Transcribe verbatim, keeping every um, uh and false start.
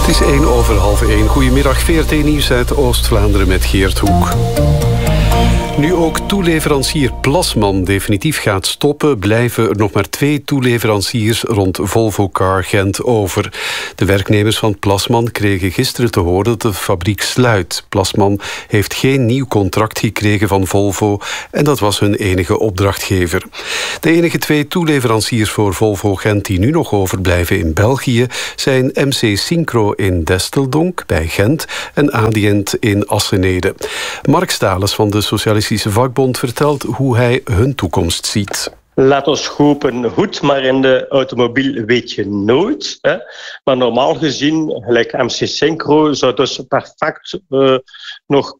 Het is één over half één. Goedemiddag, V R T Nieuws uit Oost-Vlaanderen met Geert Hoek. Nu ook toeleverancier Plasman definitief gaat stoppen, blijven er nog maar twee toeleveranciers rond Volvo Car Gent over. De werknemers van Plasman kregen gisteren te horen dat de fabriek sluit. Plasman heeft geen nieuw contract gekregen van Volvo en dat was hun enige opdrachtgever. De enige twee toeleveranciers voor Volvo Gent die nu nog overblijven in België zijn M C Synchro in Desteldonk bij Gent en Adient in Assenede. Mark Stales van de Socialistische Vakbond vertelt hoe hij hun toekomst ziet. Laat ons hopen goed, maar in de automobiel weet je nooit. Hè. Maar normaal gezien, gelijk M C Synchro, zou dus perfect uh, nog